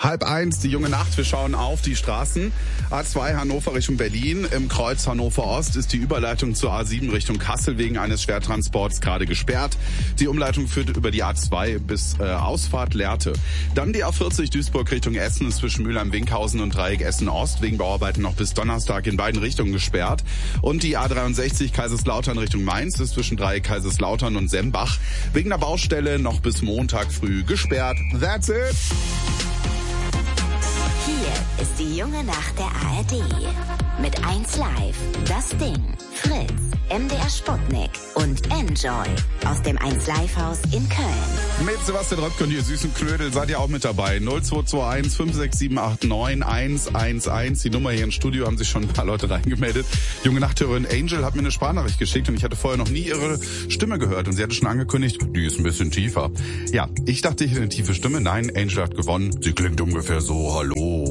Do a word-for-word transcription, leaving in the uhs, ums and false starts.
Halb eins, die junge Nacht, wir schauen auf die Straßen. A zwei Hannover Richtung Berlin, im Kreuz Hannover Ost ist die Überleitung zur A sieben Richtung Kassel wegen eines Schwertransports gerade gesperrt. Die Umleitung führt über die A zwei bis äh, Ausfahrt Lehrte. Dann die A vierzig Duisburg Richtung Essen ist zwischen Mülheim-Winkhausen und Dreieck Essen Ost wegen Bauarbeiten noch bis Donnerstag in beiden Richtungen gesperrt. Und die A dreiundsechzig Kaiserslautern Richtung Mainz ist zwischen Dreieck Kaiserslautern und Sembach wegen der Baustelle noch bis Montag früh gesperrt. That's it! Hier ist die junge Nacht der A R D. Mit eins Live, Das Ding, Fritz, M D R Sputnik und Enjoy aus dem eins Live Haus in Köln. Mit Sebastian Röpke und ihr süßen Knödel seid ihr auch mit dabei. null zwei zwei eins fünf sechs sieben acht neun eins eins eins. Die Nummer hier im Studio, haben sich schon ein paar Leute reingemeldet. Junge Nachthörerin Angel hat mir eine Sprachnachricht geschickt und ich hatte vorher noch nie ihre Stimme gehört. Und sie hatte schon angekündigt, die ist ein bisschen tiefer. Ja, ich dachte, ich hätte eine tiefe Stimme. Nein, Angel hat gewonnen. Sie klingt ungefähr so, hallo.